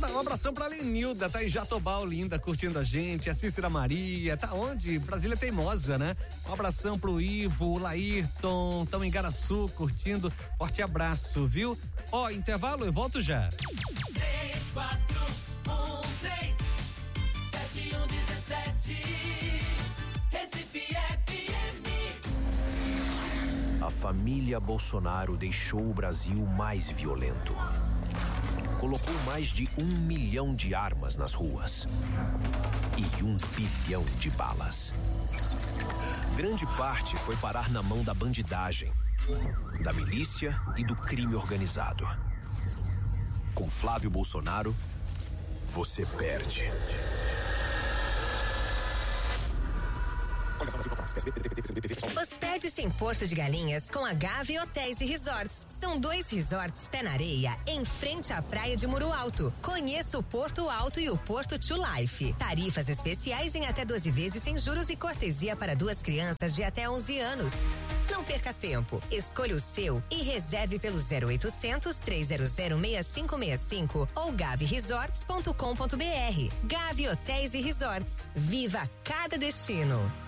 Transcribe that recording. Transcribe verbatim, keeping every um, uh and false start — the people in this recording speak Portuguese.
Um abração pra Lenilda, tá em Jatobal, linda, curtindo a gente. A Cícera Maria, tá onde? Brasília Teimosa, né? Um abração pro Ivo, o Laírton, tão em Garaçu, curtindo. Forte abraço, viu? Ó, intervalo, eu volto já. três, quatro, um, três, sete, um, dezessete, Recife F M. A família Bolsonaro deixou o Brasil mais violento. Colocou mais de um milhão de armas nas ruas e um bilhão de balas. Grande parte foi parar na mão da bandidagem, da milícia e do crime organizado. Com Flávio Bolsonaro, você perde. Hospede-se em Porto de Galinhas com a Gávea Hotéis e Resorts. São dois resorts pé na areia, em frente à praia de Muro Alto. Conheça o Porto Alto e o Porto to Life. Tarifas especiais em até doze vezes sem juros e cortesia para duas crianças de até onze anos. Não perca tempo. Escolha o seu e reserve pelo zero oitocentos, trezentos, seis cinco seis cinco ou gavi resorts ponto com ponto br. Gávea Hotéis e Resorts. Viva cada destino.